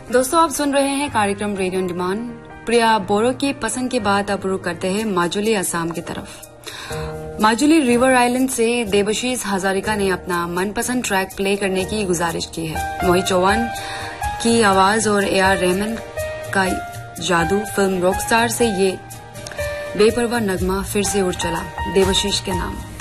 दोस्तों, आप सुन रहे हैं कार्यक्रम रेडियो ऑन डिमांड। प्रिया बोरो की पसंद के बाद अब रुक करते हैं माजुली असम की तरफ। माजुली रिवर आइलैंड से देवशीष हजारिका ने अपना मनपसंद ट्रैक प्ले करने की गुजारिश की है। मोहित चौहान की आवाज और AR रहमान का जादू फिल्म रॉकस्टार से ये बेपरवाह नगमा फिर से उड़ चला देवशीष के नाम।